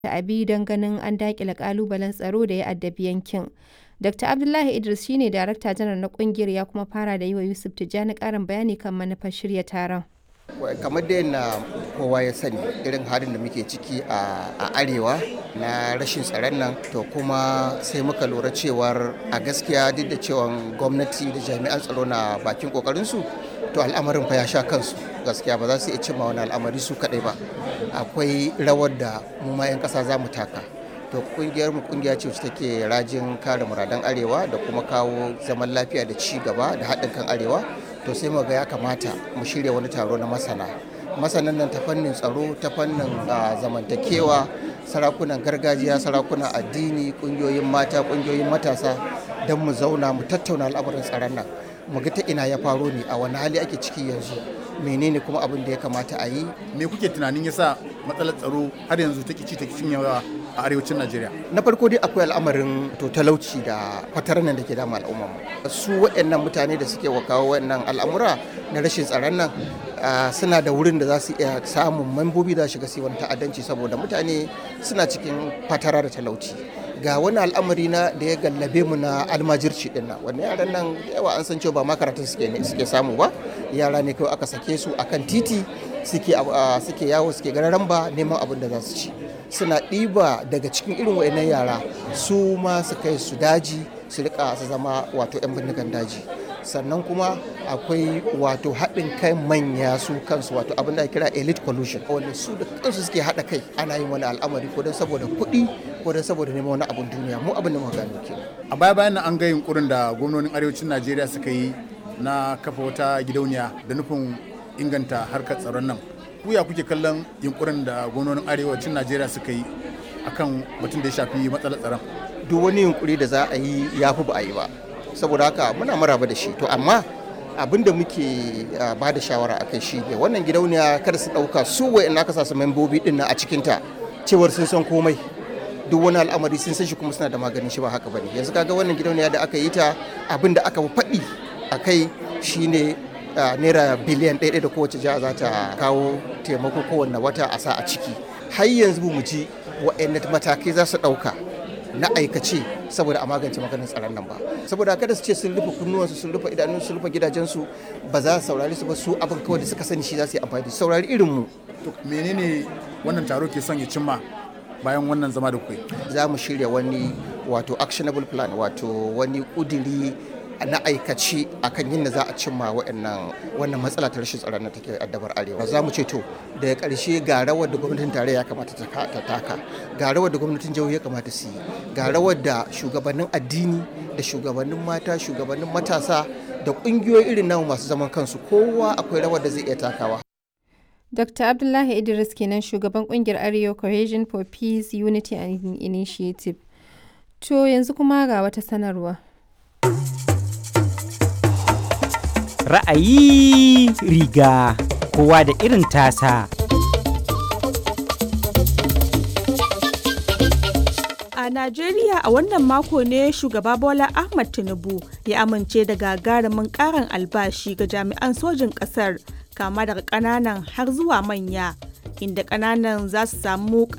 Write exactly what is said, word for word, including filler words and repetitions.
a bi don ganin an daƙile ƙalubalen tsaro da ya addabi yankin. Dr. Abdullahi Idris shi ne Darakta Janar na ƙungiyar ya kuma fara da yi wa Yusuf Tijjani ƙarin bayani kan manufar shirya taron. Kamar da yana kowa ya sani irin halin da muke ciki a arewa na rashin tsaron nan, to kuma sai muka lura cewar a gaskiya duk da cewa gwamnati da jami'an tsaro na bakin kokarinsu, to al'amarin fa ya sha kansu. Gaskiya ba za su iya cimma wani al'amari su kaɗai ba. Akwai rawar da mu ma 'yan ƙasa za mu taka. To kungiyar mu kungiya ce wacce take rajin kare muradan arewa da kuma kawo zaman lafiya da ci gaba da haɗin kan arewa. To sai mu ga ya kamata mu shirya wani taro na masana masanan nan ta fannin tsaro, ta fannin zamantakewa, sarakunan gargajiya, sarakunan addini, kungiyoyin mata, kungiyoyin matasa, don mu zauna mu tattauna al'amarin tsaron nan, mu ga ta ina ya faro ne, a wani hali ake ciki yanzu, menene kuma abin da ya kamata a yi. Me kuke tunanin yasa matsalar tsaro har yanzu take ci take cinyewa a arewacin Najeriya? Na farko dai akwai al'amarin to talauci da fatarar nan da ke dama al'umma. Su waɗannan mutane da suke kawo waɗannan al'amura na rashin tsaron nan suna da wurin da za su iya samun membobi da shiga su wani ta'addanci, saboda mutane suna cikin fatara da talauci. Ga wani al'amari na da ya gallabe mu na almajirci din nan, wannan yaran nan yawa an san cewa ba makarantar suke ne suke samu ba, yara ne kawai aka sake su akan titi suke suke yawo suke gararan ba neman abin da za su ci. Suna ɗiba daga cikin irin wayannan yara su ma su kai su daji su rika su zama wato 'yan bindigan daji. Sannan kuma akwai wato haɗin kai manya su kansu, wato abin da ake kira elite collusion, wanda su da kansu suke haɗa kai ana yin wani al'amari ko don saboda kuɗi ko don saboda neman wani abin duniya. Mu abin da muka gano kenan. A baya bayan nan an ga yunkurin da gwamnonin arewacin Najeriya suka yi na kafa wata gidauniya da nufin inganta harkar tsaron nan. Ku ya kuke kallon yunkurin da gwamnonin arewacin Najeriya suka yi akan batun da ya shafi matsalar tsaron? Duk wani yunkuri da za a yi ya fi ba a yi ba, saboda haka muna maraba da shi. To amma abin da muke ba da shawara a kai shi ne wannan gidauniya kada su ɗauka su wa'in aka sa su membobi ɗin nan a cikinta cewar sun san komai, duk wani al'amari sun san shi kuma suna da maganin shi. Ba haka bane. Yanzu kaga wannan gidauniya da aka yi ta, abin da aka faɗi a kai shine naira biliyan ɗaya da kowace jiha za ta kawo taimako kowanne wata a sa a ciki. Har yanzu mu ji wa'in matakai za su ɗauka na aikace saboda a magance maganin tsaron nan ba, saboda kada su ce sun rufe kunnuwansu, sun rufe idanunsu, sun rufe gidajensu, ba za su saurari su ba. Su abin kawai da suka sani shi za su yi amfani da saurari irin mu. To menene wannan taro ke son ya cimma bayan wannan zama da kuke? Za mu shirya wani wato actionable plan, wato wani kudiri na aikace akan yin da za a cimma wa'annan wannan matsala ta rashin tsaron da take addabar arewa. Za mu ce to daga ƙarshe ga rawar da gwamnatin tarayya ya kamata ta taka, ga rawar da gwamnatin jihohi ya kamata su yi, ga rawar da shugabannin addini da shugabannin mata, shugabannin matasa da ƙungiyoyi irin namu masu zaman kansu, kowa akwai rawar da zai iya takawa. Dr. Abdullahi Idris kenan, shugaban ƙungiyar Arewa Cohesion for Peace, Unity and Initiative. To yanzu kuma ga wata sanarwa. Ra'ayi riga kowa da irin tasa. A Najeriya a wannan mako ne shugaba Bola Ahmed Tinubu ya amince da gagarumin ƙarin albashi ga jami'an sojin ƙasar, kama daga ƙananan har zuwa manya, inda ƙananan za su samu